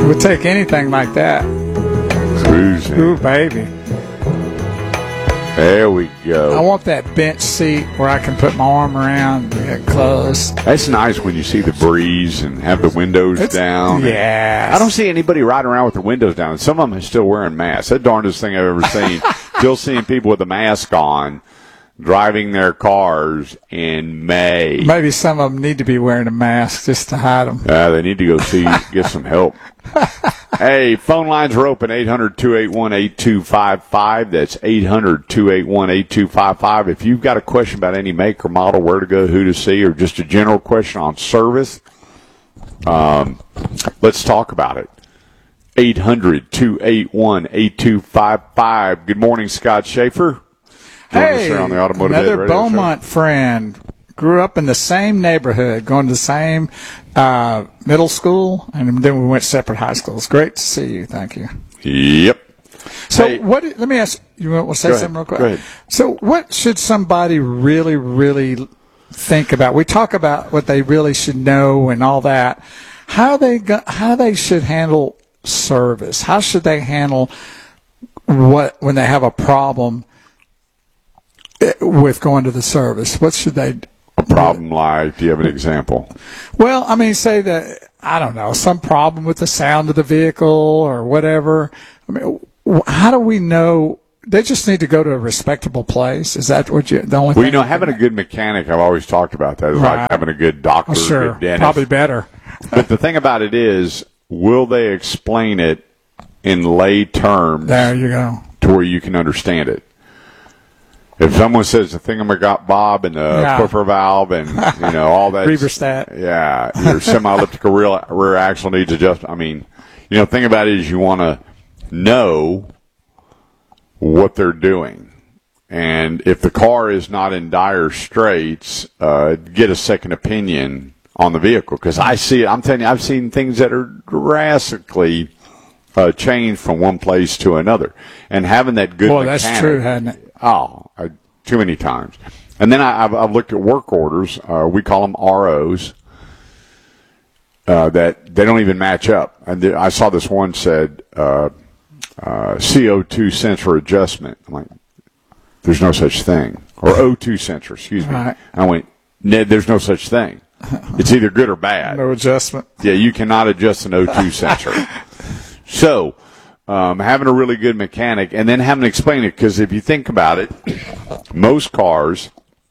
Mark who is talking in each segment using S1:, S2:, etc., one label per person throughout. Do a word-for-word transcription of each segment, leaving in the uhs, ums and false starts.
S1: We'll take anything like that.
S2: Cruising.
S1: Ooh, baby.
S2: There we go.
S1: I want that bench seat where I can put my arm around and get close.
S2: That's nice when you see the breeze and have the windows
S1: It's,
S2: down.
S1: Yeah.
S2: I don't see anybody riding around with the windows down. Some of them are still wearing masks. That's the darndest thing I've ever seen. Still seeing people with a mask on driving their cars in May.
S1: Maybe some of them need to be wearing a mask just to hide them.
S2: Uh, they need to go see, get some help. Hey, phone lines are open, eight hundred, two eight one, eight two five five. That's eight hundred, two eight one, eight two five five. If you've got a question about any make or model, where to go, who to see, or just a general question on service, um, let's talk about it. eight hundred, two eight one, eight two five five. Good morning, Scott Schaefer.
S1: Hey,
S2: on the Automotive Ed
S1: another
S2: Radio
S1: Beaumont
S2: Show. friend.
S1: Grew up in the same neighborhood, going to the same uh, middle school, and then we went separate high schools. Great to see you. Thank you.
S2: Yep.
S1: So
S2: Hey.
S1: what? Let me ask you. Want to say
S2: Go
S1: something
S2: ahead.
S1: real quick?
S2: Go ahead.
S1: So what should somebody really, really think about? We talk about what they really should know and all that. How they go, how they should handle service? How should they handle what when they have a problem with going to the service? What should they?
S2: A problem like, do you have an example?
S1: Well, I mean, say that, I don't know, some problem with the sound of the vehicle or whatever. I mean, wh- how do we know? They just need to go to a respectable place. Is that what you, the only
S2: Well,
S1: thing?
S2: you know, having a good mechanic, I've always talked about that. It's
S1: Right.
S2: like having a good doctor,
S1: Oh,
S2: a
S1: sure,
S2: good dentist.
S1: probably better.
S2: But the thing about it is, will they explain it in lay terms
S1: There you go.
S2: to where you can understand it? If someone says the thingamabob and the
S1: Yeah.
S2: flipper valve and, you know, all that.
S1: Reverstat.
S2: Yeah, your semi-elliptical rear, rear axle needs adjustment. I mean, you know, the thing about it is you want to know what they're doing. And if the car is not in dire straits, uh, get a second opinion on the vehicle. Because I see it, I'm telling you, I've seen things that are drastically uh, changed from one place to another. And having that good
S1: Boy,
S2: mechanic.
S1: that's true, hasn't it?
S2: Oh, I, too many times. And then I, I've, I've looked at work orders. Uh, we call them R Os. Uh, that they don't even match up. And th- I saw this one said uh, uh, C O two sensor adjustment. I'm like, there's no such thing. Or O two sensor, excuse me.
S1: Right.
S2: I went, Ned, there's no such thing. It's either good or bad.
S1: No adjustment.
S2: Yeah, you cannot adjust an O two sensor. So, um, having a really good mechanic and then having to explain it, because if you think about it, most cars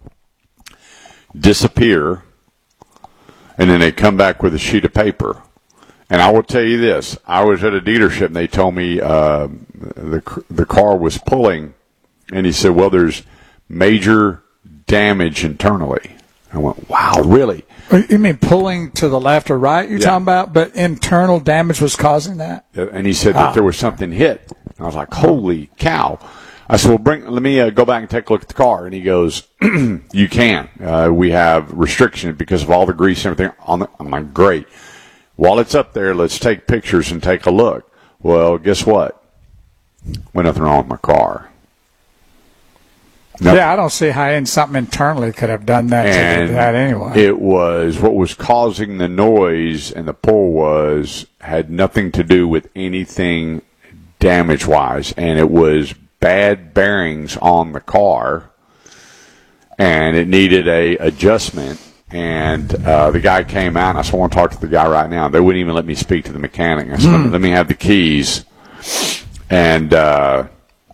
S2: disappear and then they come back with a sheet of paper. And I will tell you this, I was at a dealership and they told me uh, the, the car was pulling, and he said, well, there's major damage internally. I went, wow, really?
S1: You mean pulling to the left or right you're
S2: Yeah.
S1: talking about, but internal damage was causing that?
S2: And he said that there was something hit. And I was like, holy cow. I said, well, bring, let me uh, go back and take a look at the car. And he goes, you can. Uh, we have restrictions because of all the grease and everything on the, I'm like, great. While it's up there, let's take pictures and take a look. Well, guess what? Well, nothing wrong with my car. Nothing.
S1: Yeah, I don't see how in something internally could have done that to
S2: And
S1: that anyway.
S2: it was what was causing the noise and the pull was had nothing to do with anything damage-wise, and it was bad bearings on the car, and it needed a adjustment. And uh, the guy came out, and I said, I want to talk to the guy right now. They wouldn't even let me speak to the mechanic. I said, mm. let me have the keys. And uh,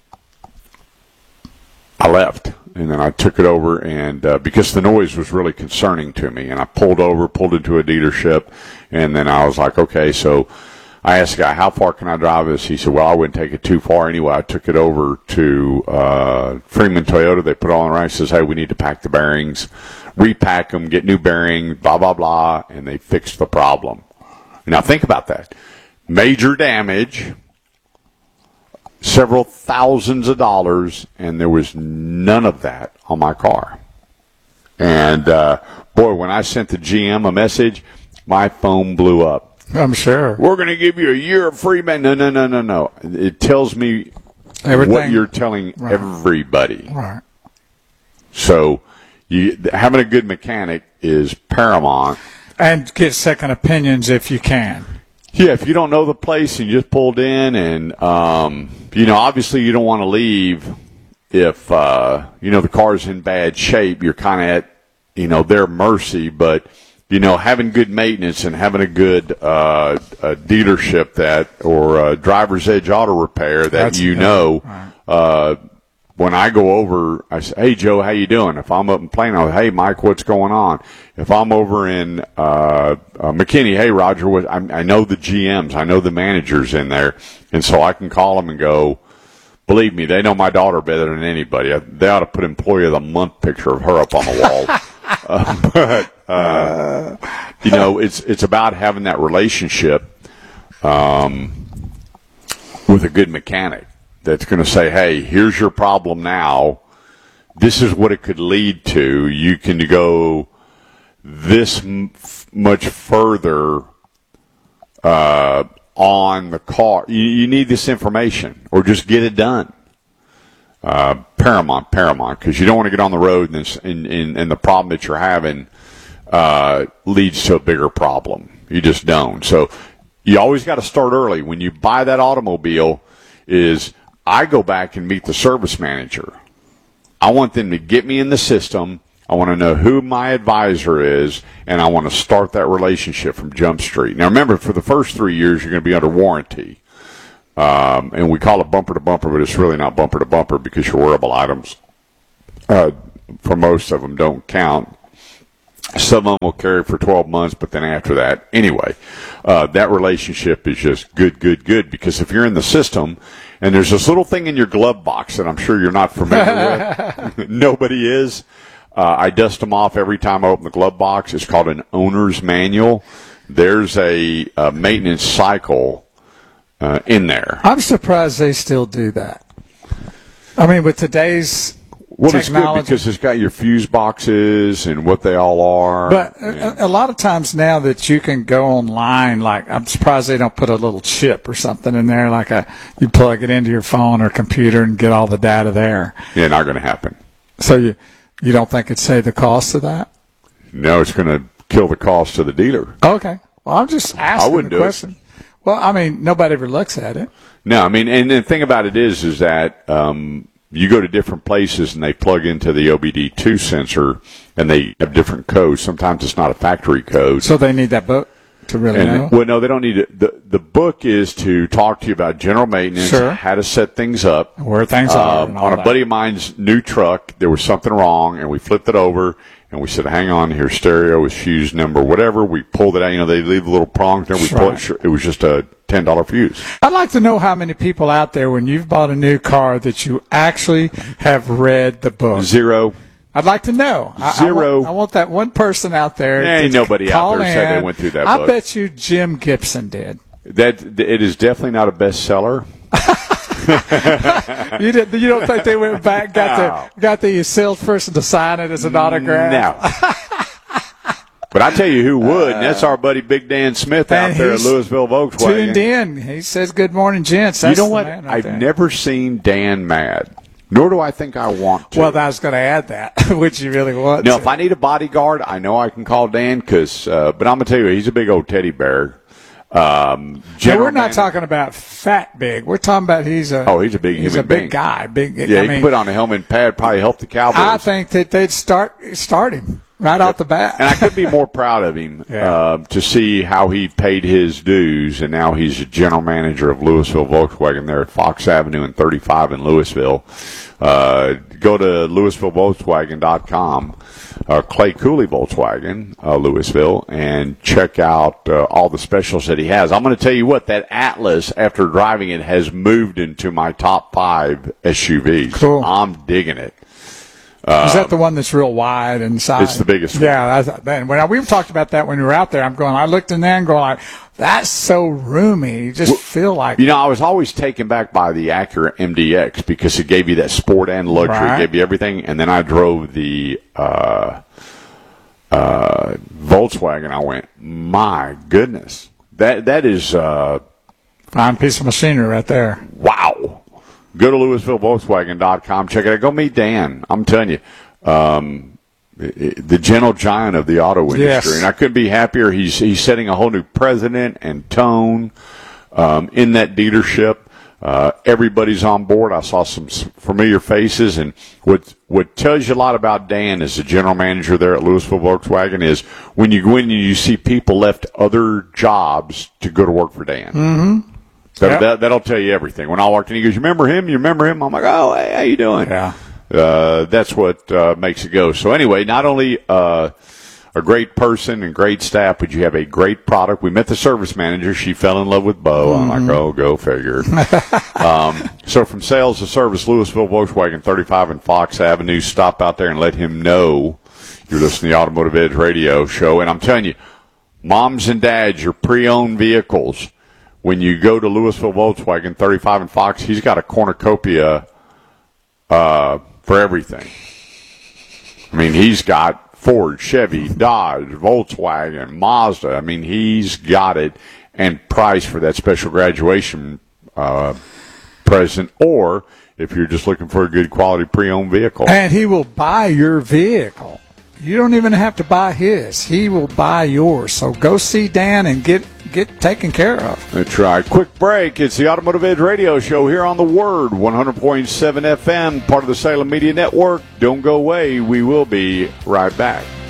S2: I left. And then I took it over, and uh, because the noise was really concerning to me, and I pulled over, pulled into a dealership, and then I was like, okay, so I asked the guy, how far can I drive this? He said, well, I wouldn't take it too far anyway. I took it over to uh, Freeman Toyota. They put it all in the right. He says, hey, we need to pack the bearings, repack them, get new bearings, blah, blah, blah, and they fixed the problem. Now, think about that. Major damage, several thousands of dollars, and there was none of that on my car. And, uh, boy, when I sent the G M a message, my phone blew up.
S1: I'm sure.
S2: We're going to give you a year of free man. No, no, no, no, no. It tells me
S1: Everything.
S2: what you're telling
S1: Right.
S2: everybody.
S1: Right.
S2: So you, having a good mechanic is paramount.
S1: And get second opinions if you can.
S2: Yeah, if you don't know the place and you just pulled in, and um, you know, obviously you don't want to leave if uh, you know the car's in bad shape. You're kind of at you know their mercy, but you know having good maintenance and having a good uh, a dealership that or a driver's edge auto repair that
S1: That's,
S2: you know. Right. Uh, when I go over, I say, "Hey Joe, how you doing?" If I'm up in Plano, "Hey Mike, what's going on?" If I'm over in uh, uh, McKinney, "Hey Roger, what, I, I know the G Ms, I know the managers in there, and so I can call them and go. Believe me, they know my daughter better than anybody. They ought to put Employee of the Month picture of her up on the wall. uh, but uh, you know, it's it's about having that relationship um, with a good mechanic. That's going to say, hey, here's your problem now. This is what it could lead to. You can go this m- much further uh, on the car. You, you need this information, or just get it done. Uh, paramount, paramount, because you don't want to get on the road and, and, and, and the problem that you're having uh, leads to a bigger problem. You just don't. So you always got to start early. When you buy that automobile, is I go back and meet the service manager. I want them to get me in the system. I want to know who my advisor is, and I want to start that relationship from Jump Street. Now, remember, for the first three years, you're going to be under warranty. Um, and we call it bumper to bumper, but it's really not bumper to bumper because your wearable items, uh, for most of them, don't count. Some of them will carry for twelve months, but then after that, anyway, uh, that relationship is just good, good, good. Because if you're in the system, and there's this little thing in your glove box that I'm sure you're not familiar with, nobody is. Uh, I dust them off every time I open the glove box. It's called an owner's manual. There's a, a maintenance cycle uh, in there.
S1: I'm surprised they still do that. I mean, with today's
S2: Well,
S1: technology.
S2: It's good because it's got your fuse boxes and what they all are.
S1: But a, a lot of times now that you can go online, like I'm surprised they don't put a little chip or something in there, like a you plug it into your phone or computer and get all the data there.
S2: Yeah, not going to happen.
S1: So you you don't think it'd save the cost of that?
S2: No, it's going to kill the cost to the dealer.
S1: Okay. Well, I'm just asking
S2: I wouldn't
S1: the
S2: do
S1: question.
S2: It.
S1: Well, I mean, nobody ever looks at it.
S2: No, I mean, and the thing about it is, is that um, you go to different places and they plug into the O B D two sensor and they have different codes. Sometimes it's not a factory code.
S1: So they need that book to really
S2: and,
S1: know?
S2: Well, no, they don't need it. The, the book is to talk to you about general maintenance,
S1: sure.
S2: how to set things up.
S1: Where things are.
S2: Um, on a
S1: that.
S2: buddy of mine's new truck, there was something wrong, and we flipped it over, and we said, hang on, here's stereo with fuse number, whatever. We pulled it out. You know, they leave the little prongs there. We
S1: That's
S2: pulled
S1: right.
S2: it. It was just a ten dollar fuse.
S1: I'd like to know how many people out there, when you've bought a new car, that you actually have read the book.
S2: Zero.
S1: I'd like to know. I,
S2: Zero.
S1: I want, I want that one person out there.
S2: There ain't
S1: to
S2: nobody
S1: call
S2: out there
S1: in.
S2: said they went through that
S1: I
S2: book.
S1: bet you Jim Gibson did.
S2: That it is definitely not a bestseller.
S1: you did. You don't think they went back, got
S2: No.
S1: the got the salesperson to sign it as an autograph?
S2: No. But I tell you who would, and that's our buddy Big Dan Smith out
S1: And
S2: there at
S1: he's
S2: Louisville Volkswagen.
S1: Tuned in. He says, "Good morning, gents."
S2: You
S1: That's
S2: know
S1: the
S2: what?
S1: man right
S2: I've
S1: there.
S2: never seen Dan mad, nor do I think I want to.
S1: Well, I was going to add that. Would you really want
S2: Now,
S1: to?
S2: if I need a bodyguard, I know I can call Dan. Cause, uh, but I'm gonna tell you, he's a big old teddy bear. Um,
S1: No,
S2: general
S1: we're not
S2: manager-
S1: talking about fat big. We're talking about he's a
S2: Oh, he's a big
S1: he's
S2: human
S1: a big
S2: being.
S1: guy. Big.
S2: Yeah,
S1: I
S2: he
S1: mean,
S2: can put on a helmet and pad, probably help the Cowboys.
S1: I think that they'd start start him right off the bat.
S2: And I could be more proud of him
S1: Yeah.
S2: uh, to see how he paid his dues, and now he's a general manager of Louisville Volkswagen there at Fox Avenue and thirty-five in Louisville. Uh, go to Louisville Volkswagen dot com, uh, Clay Cooley Volkswagen, uh, Louisville, and check out uh, all the specials that he has. I'm going to tell you what, that Atlas, after driving it, has moved into my top five S U Vs.
S1: Cool.
S2: I'm digging it.
S1: Is that the one that's real wide inside?
S2: It's the biggest one.
S1: Yeah, I thought, man, when I, we've talked about that when we were out there. I'm going. I looked in there and going like, that's so roomy. You just feel like
S2: You know, I was always taken back by the Acura M D X because it gave you that sport and luxury,
S1: Right.
S2: it gave you everything. And then I drove the uh, uh, Volkswagen. I went, my goodness, that that is uh,
S1: fine piece of machinery right there.
S2: wow. Go to Louisville Volkswagen dot com. Check it out. Go meet Dan. I'm telling you, um, the gentle giant of the auto industry.
S1: Yes.
S2: And I couldn't be happier. He's he's setting a whole new precedent and tone um, in that dealership. Uh, everybody's on board. I saw some familiar faces, and what what tells you a lot about Dan as the general manager there at Louisville Volkswagen is when you go in and you see people left other jobs to go to work for Dan.
S1: Mm-hmm.
S2: That,
S1: Yep.
S2: that, that'll tell you everything. When I walked in, he goes, "You remember him? You remember him?" I'm like, "Oh, hey, how you doing?"
S1: Yeah.
S2: Uh, that's what uh, makes it go. So anyway, not only uh, a great person and great staff, but you have a great product. We met the service manager. She fell in love with Bo. Mm-hmm. I'm like, oh, go figure. um, so from sales to service, Louisville Volkswagen, thirty-five and Fox Avenue. Stop out there and let him know you're listening to the Automotive Edge radio show. And I'm telling you, moms and dads, your pre-owned vehicles, when you go to Louisville Volkswagen, thirty-five and Fox, he's got a cornucopia uh, for everything. I mean, he's got Ford, Chevy, Dodge, Volkswagen, Mazda. I mean, he's got it, and price for that special graduation uh, present, or if you're just looking for a good quality pre-owned vehicle.
S1: And he will buy your vehicle. You don't even have to buy his. He will buy yours. So go see Dan and get get taken care of.
S2: That's right. Quick break. It's the Automotive Edge radio show here on the Word, one hundred point seven F M, part of the Salem Media Network. Don't go away. We will be right back.